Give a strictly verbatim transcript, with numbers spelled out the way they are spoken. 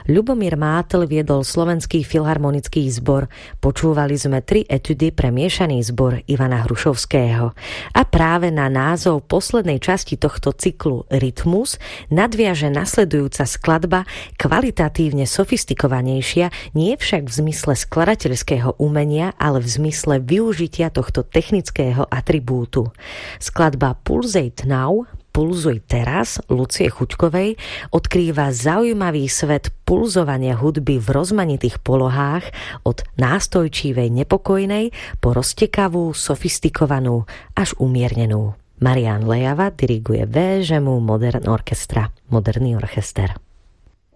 Ľubomír Mátl viedol Slovenský filharmonický zbor. Počúvali sme tri etudy pre miešaný zbor Ivana Hrušovského. A práve na názov poslednej časti tohto cyklu Rytmus nadviaže nasledujúca skladba, kvalitatívne sofistikovanejšia, nie však v zmysle skladateľského umenia, ale v zmysle využitia tohto technického atribútu. Skladba Pulsate Now, Pulzuj teraz, Lucie Chuťkovej, odkrýva zaujímavý svet pulzovania hudby v rozmanitých polohách od nástojčivej nepokojnej po roztekavú, sofistikovanú až umiernenú. Marián Lejava diriguje vé žemu Modern Orchestra, moderný orchester.